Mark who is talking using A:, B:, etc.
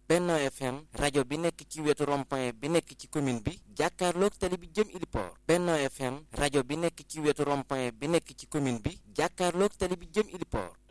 A: Benno FM rajo bi nekk ci wetu rond-point bi nekk ci commune bi jàkkaarloog tali bi jëm Iliport. Benno FM rajo bi nekk ci wetu rond-point bi nekk ci commune bi jàkkaarloog tali bi jëm Iliport.